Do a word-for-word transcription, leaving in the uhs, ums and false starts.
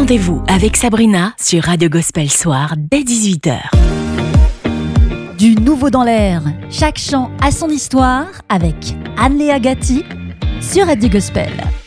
Rendez-vous avec Sabrina sur Radio Gospel Soir dès dix-huit heures. Du nouveau dans l'air, chaque chant a son histoire avec Anne-Léa Gatti sur Radio Gospel.